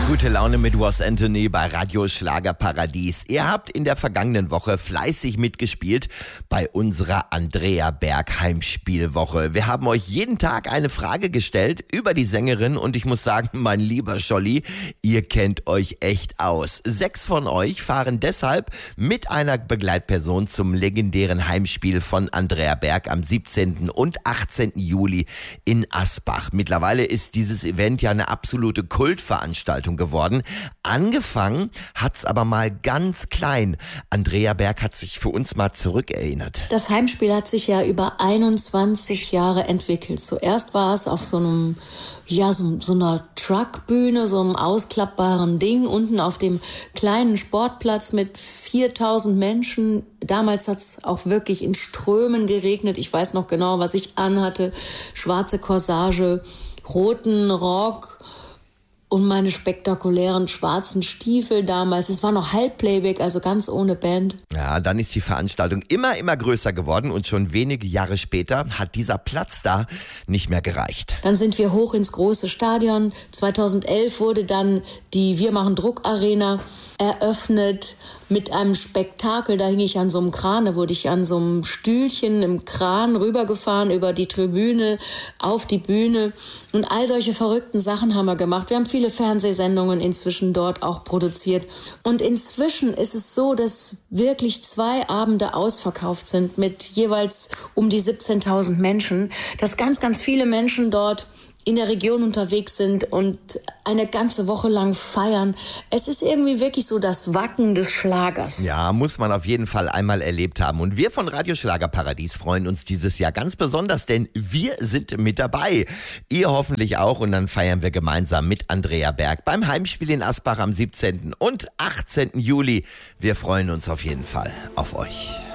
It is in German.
Gute Laune mit Ross Anthony bei Radio Schlagerparadies. Ihr habt in der vergangenen Woche fleißig mitgespielt bei unserer Andrea Berg Heimspielwoche. Wir haben euch jeden Tag eine Frage gestellt über die Sängerin und ich muss sagen, mein lieber Scholli, ihr kennt euch echt aus. 6 von euch fahren deshalb mit einer Begleitperson zum legendären Heimspiel von Andrea Berg am 17. und 18. Juli in Asbach. Mittlerweile ist dieses Event ja eine absolute Kultveranstaltung geworden. Angefangen hat's aber mal ganz klein. Andrea Berg hat sich für uns mal zurückerinnert. Das Heimspiel hat sich ja über 21 Jahre entwickelt. Zuerst war es auf so einer Truckbühne, so einem ausklappbaren Ding, unten auf dem kleinen Sportplatz mit 4000 Menschen. Damals hat's auch wirklich in Strömen geregnet. Ich weiß noch genau, was ich anhatte. Schwarze Corsage, roten Rock und meine spektakulären schwarzen Stiefel damals. Es war noch Halbplayback, also ganz ohne Band. Ja, dann ist die Veranstaltung immer größer geworden und schon wenige Jahre später hat dieser Platz da nicht mehr gereicht. Dann sind wir hoch ins große Stadion. 2011 wurde dann die Wir machen Druck Arena eröffnet mit einem Spektakel. Da hing ich an so einem Kran, da wurde ich an so einem Stühlchen im Kran rübergefahren über die Tribüne auf die Bühne. Und all solche verrückten Sachen haben wir gemacht. Wir haben viele Fernsehsendungen inzwischen dort auch produziert. Und inzwischen ist es so, dass wirklich 2 Abende ausverkauft sind mit jeweils um die 17.000 Menschen, dass ganz, ganz viele Menschen dort in der Region unterwegs sind und eine ganze Woche lang feiern. Es ist irgendwie wirklich so das Wacken des Schlagers. Ja, muss man auf jeden Fall einmal erlebt haben. Und wir von Radio Schlagerparadies freuen uns dieses Jahr ganz besonders, denn wir sind mit dabei. Ihr hoffentlich auch und dann feiern wir gemeinsam mit Andrea Berg beim Heimspiel in Asbach am 17. und 18. Juli. Wir freuen uns auf jeden Fall auf euch.